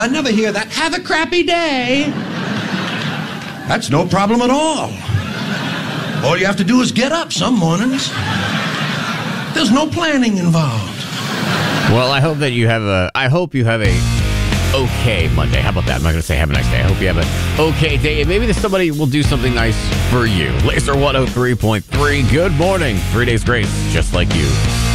I never hear that. Have a crappy day. That's no problem at all. All you have to do is get up some mornings. There's no planning involved. Well, I hope that you have a okay Monday. How about that? I'm not going to say have a nice day. I hope you have an okay day. And maybe somebody will do something nice for you. Laser 103.3. Good morning. 3 days grace, just like you.